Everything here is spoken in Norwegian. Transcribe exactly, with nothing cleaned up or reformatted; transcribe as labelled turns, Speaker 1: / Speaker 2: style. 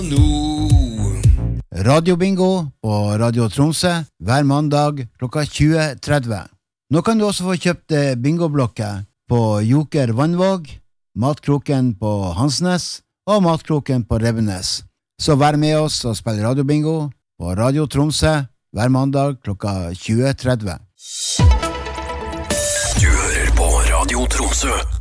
Speaker 1: Radiobingo på Radio Tromsø hver mandag klokka tjue tretti. Nå kan du også få kjøpt bingoblokker på Joker Vannvåg, Matkroken på Hansnes og Matkroken på Rebbenes. Så vær med oss og spill radiobingo på Radio Tromsø hver mandag klokka tjue tretti.
Speaker 2: Du hører på Radio Tromsø.